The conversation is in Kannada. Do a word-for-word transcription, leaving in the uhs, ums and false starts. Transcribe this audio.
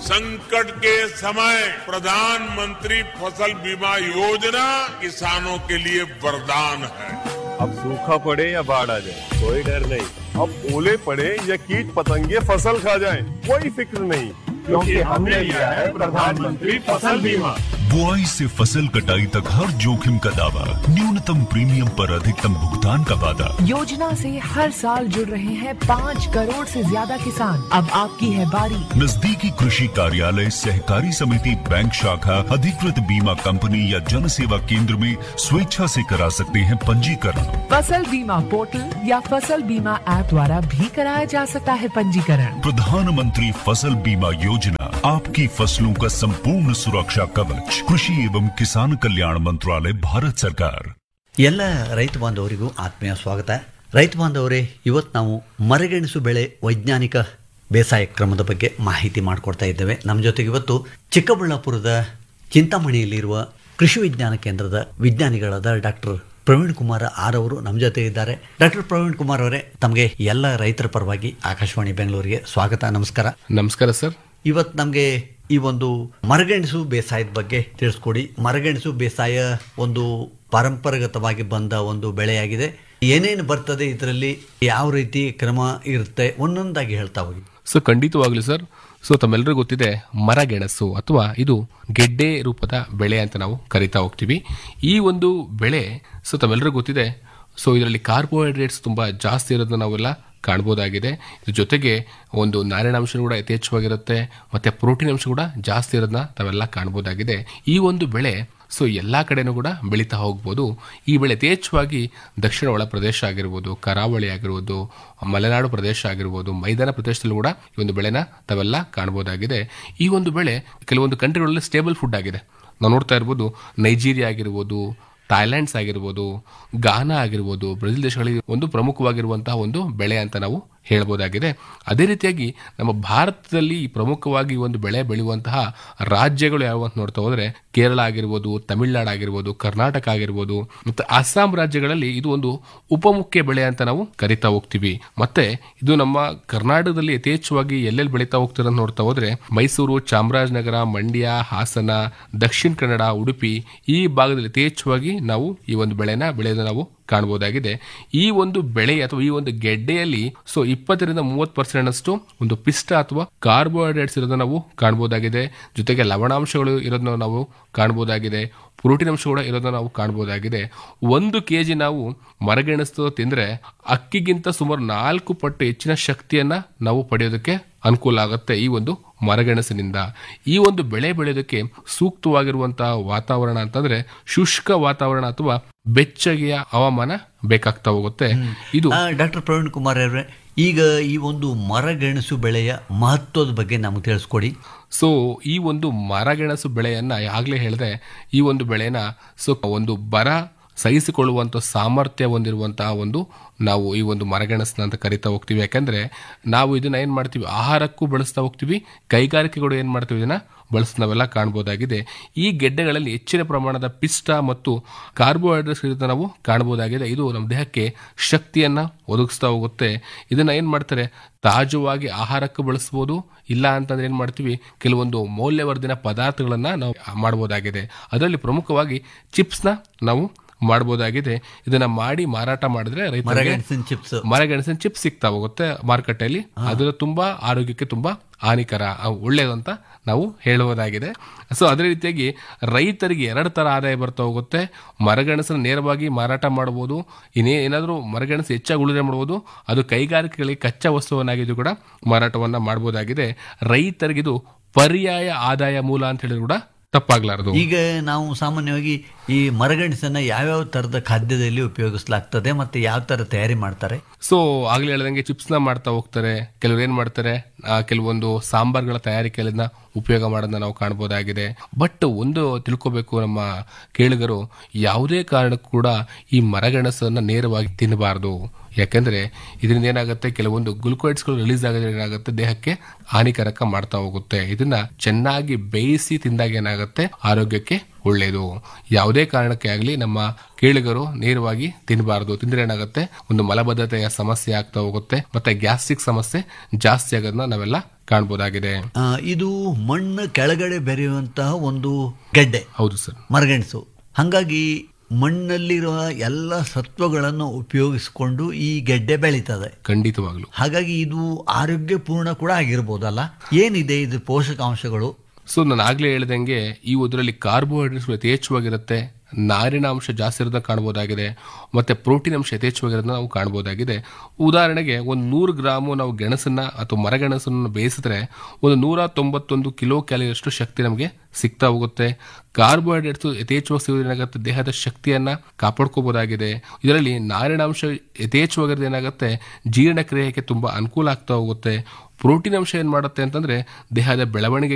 संकट के समय प्रधानमंत्री फसल बीमा योजना किसानों के लिए वरदान है। अब सूखा पड़े या बाढ़ आ जाए कोई डर नहीं, अब ओले पड़े या कीट पतंगे फसल खा जाए कोई फिक्र नहीं, क्योंकि हमने लिया है प्रधानमंत्री फसल बीमा। बुआई से फसल कटाई तक हर जोखिम का दावा, न्यूनतम प्रीमियम पर अधिकतम भुगतान का वादा। योजना से हर साल जुड़ रहे हैं पाँच करोड़ से ज्यादा किसान। अब आपकी है बारी। नजदीकी कृषि कार्यालय, सहकारी समिति, बैंक शाखा, अधिकृत बीमा कंपनी या जन सेवा केंद्र में स्वेच्छा से करा सकते हैं पंजीकरण। फसल बीमा पोर्टल या फसल बीमा ऐप द्वारा भी कराया जा सकता है पंजीकरण। प्रधानमंत्री फसल बीमा योजना, आपकी फसलों का संपूर्ण सुरक्षा कवच। कृषि एवं किसान कल्याण मंत्रालय, भारत सरकार। ಎಲ್ಲ ರೈತ ಬಾಂಧವರಿಗೂ ಆತ್ಮೀಯ ಸ್ವಾಗತ. ರೈತ ಬಾಂಧವರೇ, ಇವತ್ತು ನಾವು ಮರಗೆಣಸು ಬೆಳೆ ವೈಜ್ಞಾನಿಕ ಬೇಸಾಯ ಕ್ರಮದ ಬಗ್ಗೆ ಮಾಹಿತಿ ಮಾಡಿಕೊಡ್ತಾ ಇದ್ದೇವೆ. ನಮ್ಮ ಜೊತೆಗೆ ಇವತ್ತು ಚಿಕ್ಕಬಳ್ಳಾಪುರದ ಚಿಂತಾಮಣಿಯಲ್ಲಿರುವ ಕೃಷಿ ವಿಜ್ಞಾನ ಕೇಂದ್ರದ ವಿಜ್ಞಾನಿಗಳಾದ ಡಾಕ್ಟರ್ ಪ್ರವೀಣ್ ಕುಮಾರ್ ಆರ್ ಅವರು ನಮ್ಮ ಜೊತೆ ಇದ್ದಾರೆ. ಡಾಕ್ಟರ್ ಪ್ರವೀಣ್ ಕುಮಾರ್ ಅವರೇ, ತಮಗೆ ಎಲ್ಲ ರೈತರ ಪರವಾಗಿ ಆಕಾಶವಾಣಿ ಬೆಂಗಳೂರಿಗೆ ಸ್ವಾಗತ. ನಮಸ್ಕಾರ. ನಮಸ್ಕಾರ ಸರ್. ಇವತ್ತು ನಮಗೆ ಈ ಒಂದು ಮರಗೆಣಸು ಬೇಸಾಯದ ಬಗ್ಗೆ ತಿಳಿಸ್ಕೊಡಿ. ಮರಗೆಣಸು ಬೇಸಾಯ ಒಂದು ಪಾರಂಪರಾಗತವಾಗಿ ಬಂದ ಒಂದು ಬೆಳೆಯಾಗಿದೆ. ಏನೇನು ಬರ್ತದೆ ಇದರಲ್ಲಿ, ಯಾವ ರೀತಿ ಕ್ರಮ ಇರುತ್ತೆ, ಒಂದೊಂದಾಗಿ ಹೇಳ್ತಾ ಹೋಗಿ. So ಖಂಡಿತವಾಗ್ಲಿ sir. ಸೊ ತಮ್ಮೆಲ್ಲರಿಗೂ ಗೊತ್ತಿದೆ, ಮರಗೆಣಸು ಅಥವಾ ಇದು ಗೆಡ್ಡೆ ರೂಪದ ಬೆಳೆ ಅಂತ ನಾವು ಕರಿತಾ ಹೋಗ್ತೀವಿ. ಈ ಒಂದು ಬೆಳೆ ಸೊ ತಮ್ಮೆಲ್ಲರಿಗೂ ಗೊತ್ತಿದೆ, ಸೊ ಇದರಲ್ಲಿ ಕಾರ್ಬೋಹೈಡ್ರೇಟ್ಸ್ ತುಂಬ ಜಾಸ್ತಿ ಇರೋದನ್ನ ನಾವೆಲ್ಲ ಕಾಣ್ಬೋದಾಗಿದೆ. ಇದ್ರ ಜೊತೆಗೆ ಒಂದು ನಾರಿನಾಂಶ ಕೂಡ ಯಥೇಚ್ಛವಾಗಿರುತ್ತೆ, ಮತ್ತೆ ಪ್ರೋಟೀನ್ ಅಂಶ ಕೂಡ ಜಾಸ್ತಿ ಇರೋದನ್ನ ತಾವೆಲ್ಲ ಕಾಣ್ಬೋದಾಗಿದೆ. ಈ ಒಂದು ಬೆಳೆ ಸೊ ಎಲ್ಲ ಕಡೆನೂ ಕೂಡ ಬೆಳೀತಾ ಹೋಗ್ಬೋದು. ಈ ಬೆಳೆ ಯಥೇಚ್ಛವಾಗಿ ದಕ್ಷಿಣ ಒಳ ಪ್ರದೇಶ ಆಗಿರ್ಬೋದು, ಕರಾವಳಿ ಆಗಿರ್ಬೋದು, ಮಲೆನಾಡು ಪ್ರದೇಶ ಆಗಿರ್ಬೋದು, ಮೈದಾನ ಪ್ರದೇಶದಲ್ಲೂ ಕೂಡ ಈ ಒಂದು ಬೆಳೆನ ತಾವೆಲ್ಲ ಕಾಣ್ಬೋದಾಗಿದೆ. ಈ ಒಂದು ಬೆಳೆ ಕೆಲವೊಂದು ಕಂಟ್ರಿಗಳಲ್ಲಿ ಸ್ಟೇಬಲ್ ಫುಡ್ ಆಗಿದೆ. ನಾವು ನೋಡ್ತಾ ಇರ್ಬೋದು, ನೈಜೀರಿಯಾ ಆಗಿರ್ಬೋದು, ಥೈಲ್ಯಾಂಡ್ಸ್ ಆಗಿರ್ಬೋದು, ಗಾನಾ ಆಗಿರ್ಬೋದು, ಬ್ರೆಜಿಲ್ ದೇಶಗಳಿಗೆ ಒಂದು ಪ್ರಮುಖವಾಗಿರುವಂತಹ ಒಂದು ಬೆಳೆ ಅಂತ ನಾವು ಹೇಳ್ಬೋದಾಗಿದೆ. ಅದೇ ರೀತಿಯಾಗಿ ನಮ್ಮ ಭಾರತದಲ್ಲಿ ಪ್ರಮುಖವಾಗಿ ಒಂದು ಬೆಳೆ ಬೆಳೆಯುವಂತಹ ರಾಜ್ಯಗಳು ಯಾವ ಅಂತ ನೋಡ್ತಾ ಹೋದ್ರೆ ಕೇರಳ ಆಗಿರ್ಬೋದು, ತಮಿಳುನಾಡು ಆಗಿರ್ಬೋದು, ಕರ್ನಾಟಕ ಆಗಿರ್ಬೋದು, ಮತ್ತೆ ಅಸ್ಸಾಂ ರಾಜ್ಯಗಳಲ್ಲಿ ಇದು ಒಂದು ಉಪಮುಖ್ಯ ಬೆಳೆ ಅಂತ ನಾವು ಕರಿತಾ ಹೋಗ್ತೀವಿ. ಮತ್ತೆ ಇದು ನಮ್ಮ ಕರ್ನಾಟಕದಲ್ಲಿ ಯಥೇಚ್ಛವಾಗಿ ಎಲ್ಲೆಲ್ಲಿ ಬೆಳೀತಾ ಹೋಗ್ತಿರೋ ನೋಡ್ತಾ ಹೋದ್ರೆ ಮೈಸೂರು, ಚಾಮರಾಜನಗರ, ಮಂಡ್ಯ, ಹಾಸನ, ದಕ್ಷಿಣ ಕನ್ನಡ, ಉಡುಪಿ ಈ ಭಾಗದಲ್ಲಿ ಯಥೇಚ್ಛವಾಗಿ ನಾವು ಈ ಒಂದು ಬೆಳೆನ ಬೆಳೆಯೋದನ್ನ ನಾವು ಕಾಣಬಹುದಾಗಿದೆ. ಈ ಒಂದು ಬೆಳೆ ಅಥವಾ ಈ ಒಂದು ಗೆಡ್ಡೆಯಲ್ಲಿ ಸೊ ಇಪ್ಪತ್ತರಿಂದ ಮೂವತ್ತು ಪರ್ಸೆಂಟ್ ಅಷ್ಟು ಒಂದು ಪಿಷ್ಟ ಅಥವಾ ಕಾರ್ಬೋಹೈಡ್ರೇಟ್ಸ್ ಇರೋದನ್ನ ನಾವು ಕಾಣಬಹುದಾಗಿದೆ. ಜೊತೆಗೆ ಲವಣಾಂಶಗಳು ಇರೋದನ್ನ ನಾವು ಕಾಣಬಹುದಾಗಿದೆ, ಪ್ರೋಟೀನ್ ಅಂಶ ಕೂಡ ಇರೋದನ್ನ ನಾವು ಕಾಣಬಹುದಾಗಿದೆ. ಒಂದು ಕೆಜಿ ನಾವು ಮರಗೆಣಸು ತಿಂದ್ರೆ ಅಕ್ಕಿಗಿಂತ ಸುಮಾರು ನಾಲ್ಕು ಪಟ್ಟು ಹೆಚ್ಚಿನ ಶಕ್ತಿಯನ್ನ ನಾವು ಪಡೆಯೋದಕ್ಕೆ ಅನುಕೂಲ ಆಗುತ್ತೆ ಈ ಒಂದು ಮರಗೆಣಸಿನಿಂದ. ಈ ಒಂದು ಬೆಳೆ ಬೆಳೆಯೋದಕ್ಕೆ ಸೂಕ್ತವಾಗಿರುವಂತಹ ವಾತಾವರಣ ಅಂತಂದ್ರೆ ಶುಷ್ಕ ವಾತಾವರಣ ಅಥವಾ ಬೆಚ್ಚಗೆಯ ಹವಾಮಾನ ಬೇಕಾಗ್ತಾ ಹೋಗುತ್ತೆ. ಇದು ಡಾಕ್ಟರ್ ಪ್ರವೀಣ್ ಕುಮಾರ್ ಅವರೇ, ಈಗ ಈ ಒಂದು ಮರಗೆಣಸು ಬೆಳೆಯ ಮಹತ್ವದ ಬಗ್ಗೆ ನಮಗೆ ತಿಳಿಸ್ಕೊಡಿ. ಸೊ ಈ ಒಂದು ಮರಗೆಣಸು ಬೆಳೆಯನ್ನ ಆಗ್ಲೇ ಹೇಳಿದೆ, ಈ ಒಂದು ಬೆಳೆನ ಸೊ ಒಂದು ಬರ ಸಹಿಸಿಕೊಳ್ಳುವಂಥ ಸಾಮರ್ಥ್ಯ ಹೊಂದಿರುವಂತಹ ಒಂದು ನಾವು ಈ ಒಂದು ಮರಗೆಣಸನ್ನ ಅಂತ ಕರಿತಾ ಹೋಗ್ತೀವಿ. ಯಾಕಂದ್ರೆ ನಾವು ಇದನ್ನ ಏನ್ ಮಾಡ್ತೀವಿ, ಆಹಾರಕ್ಕೂ ಬಳಸ್ತಾ ಹೋಗ್ತೀವಿ, ಕೈಗಾರಿಕೆಗಳು ಏನ್ ಮಾಡ್ತೀವಿ ಇದನ್ನ ಬಳಸಿ ನಾವೆಲ್ಲ ಕಾಣಬಹುದಾಗಿದೆ. ಈ ಗೆಡ್ಡೆಗಳಲ್ಲಿ ಹೆಚ್ಚಿನ ಪ್ರಮಾಣದ ಪಿಷ್ಟ ಮತ್ತು ಕಾರ್ಬೋಹೈಡ್ರೇಟ್ಸ್ ಇರೋದನ್ನ ನಾವು ಕಾಣಬಹುದಾಗಿದೆ. ಇದು ನಮ್ಮ ದೇಹಕ್ಕೆ ಶಕ್ತಿಯನ್ನ ಒದಗಿಸ್ತಾ ಹೋಗುತ್ತೆ. ಇದನ್ನ ಏನ್ ಮಾಡ್ತಾರೆ, ತಾಜವಾಗಿ ಆಹಾರಕ್ಕೆ ಬಳಸಬಹುದು, ಇಲ್ಲ ಅಂತಂದ್ರೆ ಏನ್ ಮಾಡ್ತೀವಿ, ಕೆಲವೊಂದು ಮೌಲ್ಯವರ್ಧಿತ ಪದಾರ್ಥಗಳನ್ನ ನಾವು ಮಾಡಬಹುದಾಗಿದೆ. ಅದರಲ್ಲಿ ಪ್ರಮುಖವಾಗಿ ಚಿಪ್ಸ್ನ ನಾವು ಮಾಡಬಹುದಾಗಿದೆ. ಇದನ್ನ ಮಾಡಿ ಮಾರಾಟ ಮಾಡಿದ್ರೆ ರೈತರಿಗೆ ಮರಗೆಣಸಿನ ಚಿಪ್ಸ್ ಸಿಗ್ತಾ ಹೋಗುತ್ತೆ ಮಾರುಕಟ್ಟೆಯಲ್ಲಿ. ಅದು ತುಂಬಾ ಆರೋಗ್ಯಕ್ಕೆ ತುಂಬಾ ಹಾನಿಕರ, ಒಳ್ಳೇದು ಅಂತ ನಾವು ಹೇಳುವುದಾಗಿದೆ. ಸೊ ಅದೇ ರೀತಿಯಾಗಿ ರೈತರಿಗೆ ಎರಡು ತರ ಆದಾಯ ಬರ್ತಾ ಹೋಗುತ್ತೆ. ಮರಗೆಣಸನ್ನು ನೇರವಾಗಿ ಮಾರಾಟ ಮಾಡಬಹುದು, ಇನ್ನೇ ಏನಾದರೂ ಮರಗೆಣಸು ಹೆಚ್ಚಾಗಿ ಉಳಿದ್ರೆ ಮಾಡಬಹುದು, ಅದು ಕೈಗಾರಿಕೆಗಳಿಗೆ ಕಚ್ಚಾ ವಸ್ತುವನ್ನಾಗಿದ್ದು ಕೂಡ ಮಾರಾಟವನ್ನ ಮಾಡಬಹುದಾಗಿದೆ. ರೈತರಿಗೆ ಇದು ಪರ್ಯಾಯ ಆದಾಯ ಮೂಲ ಅಂತ ಹೇಳಿದ್ರು ಕೂಡ ತಪ್ಪಾಗ್ಲಾರದು. ಈಗ ನಾವು ಸಾಮಾನ್ಯವಾಗಿ ಈ ಮರಗೆಣಸನ್ನ ಯಾವ್ಯಾವ ತರದ ಖಾದ್ಯದಲ್ಲಿ ಉಪಯೋಗಿಸಲಾಗ್ತದೆ ಮತ್ತೆ ಯಾವ ತರ ತಯಾರಿ ಮಾಡ್ತಾರೆ? ಸೊ ಆಗ್ಲೇ ಹೇಳ್ದಂಗೆ ಚಿಪ್ಸ್ ನ ಮಾಡ್ತಾ ಹೋಗ್ತಾರೆ, ಕೆಲವರು ಏನ್ ಮಾಡ್ತಾರೆ, ಕೆಲವೊಂದು ಸಾಂಬಾರ್ಗಳ ತಯಾರಿಕೆಯನ್ನ ಉಪಯೋಗ ಮಾಡೋದನ್ನ ನಾವು ಕಾಣಬಹುದಾಗಿದೆ. ಬಟ್ ಒಂದು ತಿಳ್ಕೋಬೇಕು ನಮ್ಮ ಕೇಳುಗರು, ಯಾವುದೇ ಕಾರಣಕ್ಕೂ ಕೂಡ ಈ ಮರಗೆಣಸನ್ನ ನೇರವಾಗಿ ತಿನ್ನಬಾರದು. ಯಾಕಂದ್ರೆ ಇದರಿಂದ ಏನಾಗುತ್ತೆ, ಕೆಲವೊಂದು ಗ್ಲುಕೋಯ್ಡ್ಸ್ಗಳು ರಿಲೀಸ್ ಆಗೋದ್ರೆ ಏನಾಗುತ್ತೆ, ದೇಹಕ್ಕೆ ಹಾನಿಕರಕ ಮಾಡ್ತಾ ಹೋಗುತ್ತೆ. ಇದನ್ನ ಚೆನ್ನಾಗಿ ಬೇಯಿಸಿ ತಿಂದಾಗ ಏನಾಗುತ್ತೆ, ಆರೋಗ್ಯಕ್ಕೆ ಒಳ್ಳೆಯದು. ಯಾವುದೇ ಕಾರಣಕ್ಕೆ ಆಗಲಿ ನಮ್ಮ ಕೇಳುಗರು ನೇರವಾಗಿ ತಿನ್ನಬಾರದು. ತಿಂದ್ರೆ ಏನಾಗುತ್ತೆ, ಒಂದು ಮಲಬದ್ಧತೆಯ ಸಮಸ್ಯೆ ಆಗ್ತಾ ಹೋಗುತ್ತೆ, ಮತ್ತೆ ಗ್ಯಾಸ್ಟ್ರಿಕ್ ಸಮಸ್ಯೆ ಜಾಸ್ತಿ ಆಗೋದನ್ನ ನಾವೆಲ್ಲ ಕಾಣಬಹುದಾಗಿದೆ. ಆ, ಇದು ಮಣ್ಣು ಕೆಳಗಡೆ ಬೆರೆಯುವಂತಹ ಒಂದು ಗೆಡ್ಡೆ. ಹೌದು ಸರ್, ಮರಗೆಣಸು. ಹಾಗಾಗಿ ಮಣ್ಣಲ್ಲಿರುವ ಎಲ್ಲ ಸತ್ವಗಳನ್ನು ಉಪಯೋಗಿಸಿಕೊಂಡು ಈ ಗೆಡ್ಡೆ ಬೆಳೀತದೆ. ಖಂಡಿತವಾಗ್ಲು. ಹಾಗಾಗಿ ಇದು ಆರೋಗ್ಯಪೂರ್ಣ ಕೂಡ ಆಗಿರ್ಬೋದಲ್ಲ. ಏನಿದೆ ಇದು ಪೋಷಕಾಂಶಗಳು? ಸೊ ನಾನು ಆಗ್ಲೇ ಹೇಳ್ದಂಗೆ ಈ ಇದರಲ್ಲಿ ಕಾರ್ಬೋಹೈಡ್ರೇಟ್ಸ್ ಯಥೇಚ್ಛವಾಗಿರುತ್ತೆ, ನಾರಿನಾಂಶ ಜಾಸ್ತಿ ಇರೋದನ್ನ ಕಾಣಬಹುದಾಗಿದೆ, ಮತ್ತೆ ಪ್ರೋಟೀನ್ ಅಂಶ ಯಥೇಚ್ಛವಾಗಿರೋದನ್ನ ನಾವು ಕಾಣಬಹುದಾಗಿದೆ. ಉದಾಹರಣೆಗೆ ಒಂದು ನೂರು ಗ್ರಾಮು ನಾವು ಗೆಣಸನ್ನ ಅಥವಾ ಮರಗೆಣಸನ್ನು ಬೇಯಿಸಿದ್ರೆ ಒಂದು ನೂರ ತೊಂಬತ್ತೊಂದು ಕಿಲೋ ಕ್ಯಾಲರಿಯಷ್ಟು ಶಕ್ತಿ ನಮಗೆ ಸಿಗ್ತಾ ಹೋಗುತ್ತೆ. ಕಾರ್ಬೋಹೈಡ್ರೇಟ್ಸ್ ಯಥೇಚ್ಛವಾಗಿ ಸಿಗೋದು ಏನಾಗುತ್ತೆ, ದೇಹದ ಶಕ್ತಿಯನ್ನ ಕಾಪಾಡ್ಕೋಬಹುದಾಗಿದೆ. ಇದರಲ್ಲಿ ನಾರಿನಾಂಶ ಯಥೇಚ್ಛವಾಗಿರೋದು ಏನಾಗುತ್ತೆ, ಜೀರ್ಣಕ್ರಿಯೆಗೆ ತುಂಬಾ ಅನುಕೂಲ ಆಗ್ತಾ ಹೋಗುತ್ತೆ. ಪ್ರೋಟೀನ್ ಅಂಶ ಏನ್ ಮಾಡುತ್ತೆ ಅಂತಂದ್ರೆ ದೇಹದ ಬೆಳವಣಿಗೆ